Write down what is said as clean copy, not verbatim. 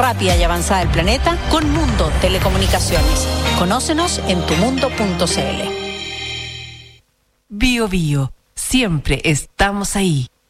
rápida y avanzada del planeta con Mundo Telecomunicaciones. Conócenos en tumundo.cl. Bio Bio, siempre estamos ahí.